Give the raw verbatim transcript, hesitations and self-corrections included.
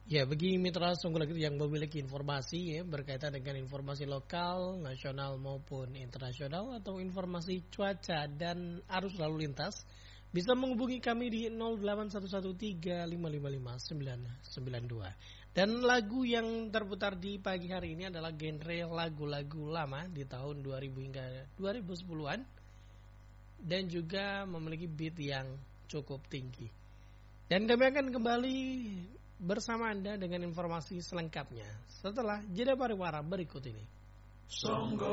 Ya, bagi mitra Songgolek yang memiliki informasi ya berkaitan dengan informasi lokal, nasional maupun internasional atau informasi cuaca dan arus lalu lintas, bisa menghubungi kami di nol delapan satu satu tiga lima lima lima sembilan sembilan dua. Dan lagu yang terputar di pagi hari ini adalah genre lagu-lagu lama di tahun dua ribu hingga dua ribu sepuluhan dan juga memiliki beat yang cukup tinggi. Dan kami akan kembali bersama Anda dengan informasi selengkapnya setelah jeda pariwara berikut ini. Songgolek